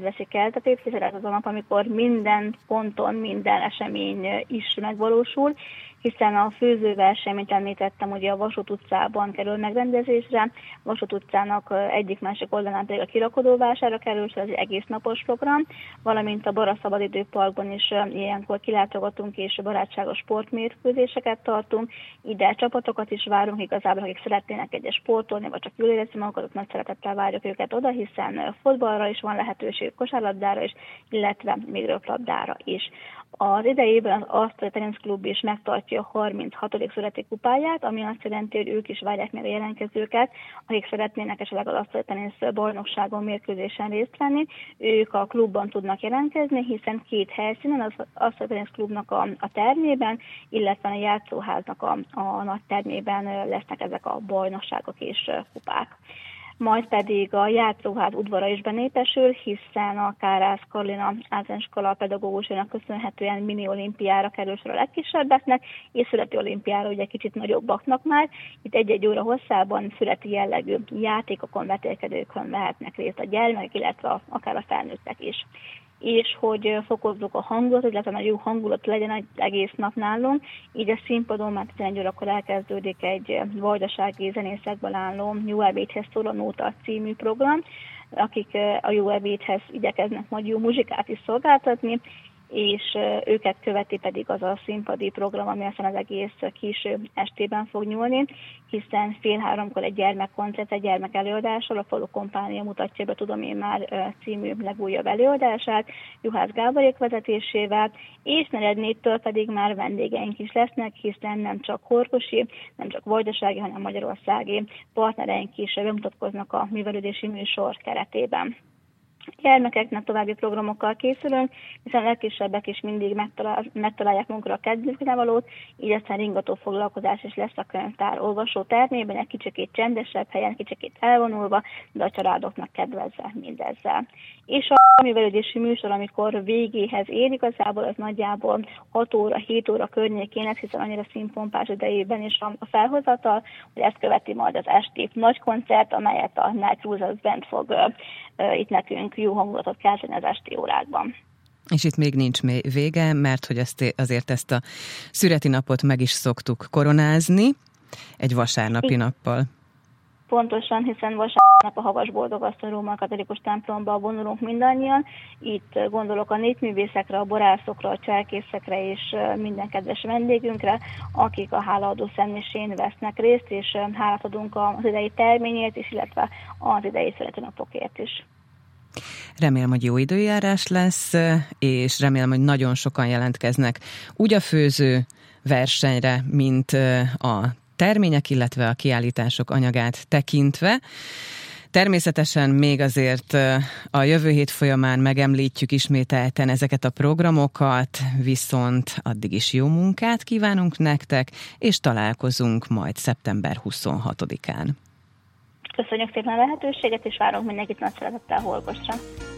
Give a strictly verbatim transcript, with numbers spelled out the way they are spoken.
kedvesi keltetét, hiszen ez az a nap, amikor minden ponton, minden esemény is megvalósul, hiszen a főzőverseny, mint említettem, ugye a Vasút utcában kerül megrendezésre, Vasút utcának egyik-másik oldalán pedig a kirakodóvásárra kerül, ez egy egész napos program, valamint a Bara Szabadidőparkban is ilyenkor kilátogatunk és barátságos sportmérkőzéseket tartunk, ide csapatokat is várunk igazából, akik szeretnének egyes sportolni, vagy csak jól érezni magukat, nagy szeretettel várjuk őket oda, hiszen fotballra is van lehetőség, kosárlabdára is, illetve még röplabdára is. Az idejében az Asztali Tenisz Klub is megtartja a harminchatodik születi kupáját, ami azt jelenti, hogy ők is várják meg a jelentkezőket, akik szeretnének esetleg az Asztali Tenisz bajnokságon, mérkőzésen részt venni. Ők a klubban tudnak jelentkezni, hiszen két helyszínen, az Asztali Tenisz Klubnak a, a termében, illetve a játszóháznak a, a nagy termében lesznek ezek a bajnokságok és kupák. Majd pedig a játszóház udvara is benépesül, hiszen a Kárász Karolina általánoskola pedagógusainak köszönhetően mini olimpiára kerül sor a legkisebbeknek, és születi olimpiára ugye kicsit nagyobbaknak már. Itt egy-egy óra hosszában születi jellegű játékokon, vetélkedőkön vehetnek részt a gyermekek, illetve akár a felnőttek is. És hogy fokozzuk a hangulatot, illetve a jó hangulat legyen egy egész nap nálunk. Így a színpadon már tizenegy órakor elkezdődik egy vajdasági zenészekből álló Jó ebédhez szóló Nóta című program, akik a jó ebédhez igyekeznek majd jó muzsikát is szolgáltatni, és őket követi pedig az a színpadi program, ami aztán az egész késő estében fog nyúlni, hiszen fél háromkor egy gyermekkoncert, egy gyermek előadással, a Falu Kompánia mutatja be, tudom én már című legújabb előadását, Juhász Gáborék vezetésével, és negyednégytől pedig már vendégeink is lesznek, hiszen nem csak horgosi, nem csak vajdasági, hanem magyarországi partnereink is bemutatkoznak a művelődési műsor keretében. Gyermekeknek további programokkal készülünk, hiszen a legkisebbek is mindig megtalál, megtalálják magunkra a kedvüknevalót, így aztán ringató foglalkozás is lesz a könyvtár olvasó termében, egy kicsikét csendesebb helyen, kicsikét elvonulva, de a családoknak kedvezve mindezzel. És a művelődési műsor, amikor végéhez ér, igazából az nagyjából hat óra, hét óra környékén lesz, hiszen annyira színpompás idejében is a felhozatal, hogy ezt követi majd az esti nagy koncert, amelyet a Night Cruisers Band fog uh, itt nekünk jó hangulatot kelteni az esti órákban. És itt még nincs vége, mert hogy ezt, azért ezt a szüreti napot meg is szoktuk koronázni egy vasárnapi nappal. Pontosan, hiszen vasárnap a Havas Boldogasszony római katolikus templomba vonulunk mindannyian. Itt gondolok a népművészekre, a borászokra, a cserkészekre és minden kedves vendégünkre, akik a hálaadó szentmisén vesznek részt, és hálát adunk az idei terményért is, illetve az idei születőnapokért is. Remélem, hogy jó időjárás lesz, és remélem, hogy nagyon sokan jelentkeznek úgy a főző versenyre, mint a termények, illetve a kiállítások anyagát tekintve. Természetesen még azért a jövő hét folyamán megemlítjük ismételten ezeket a programokat, viszont addig is jó munkát kívánunk nektek, és találkozunk majd szeptember huszonhatodikán. Köszönjük szépen a lehetőséget, és várunk mindenkit nagy szeretettel Horgosra.